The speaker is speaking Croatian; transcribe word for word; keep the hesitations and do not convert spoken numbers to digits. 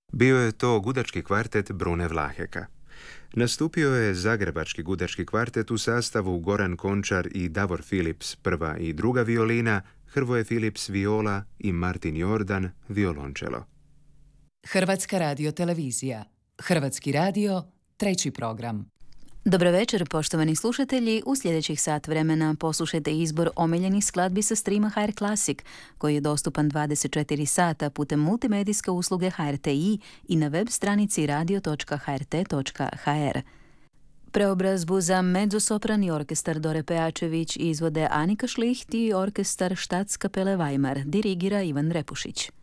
Bio je to gudački kvartet Brune Vlaheka. Nastupio je zagrebački gudački kvartet u sastavu Goran Končar i Davor Philips, prva i druga violina, Hrvoje Philips viola i Martin Jordan violončelo. Hrvatska radiotelevizija. Hrvatski radio, treći program. Dobro večer, poštovani slušatelji. U sljedećih sat vremena poslušajte izbor omiljenih skladbi sa streama H R Classic, koji je dostupan dvadeset četiri sata putem multimedijske usluge H R T I i na web stranici radio točka h r t točka h r. Preobrazbu za mezzosopran i orkestar Dore Pejačević izvode Anika Šlicht i orkestar Staatskapelle Weimar, dirigira Ivan Repušić.